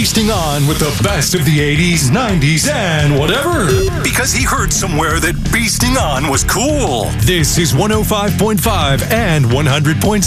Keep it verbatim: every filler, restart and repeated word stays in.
feasting on with the best of the eighties, nineties, and whatever. Because he heard somewhere that feasting on was cool. This is one oh five point five and one hundred point six